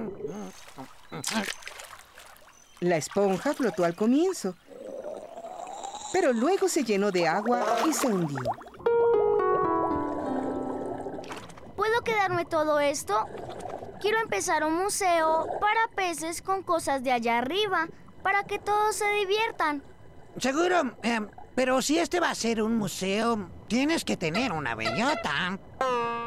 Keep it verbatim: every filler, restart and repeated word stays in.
La esponja flotó al comienzo, pero luego se llenó de agua y se hundió. ¿Puedo quedarme todo esto? Quiero empezar un museo para peces con cosas de allá arriba, para que todos se diviertan. Seguro, eh, pero si este va a ser un museo, tienes que tener una bellota.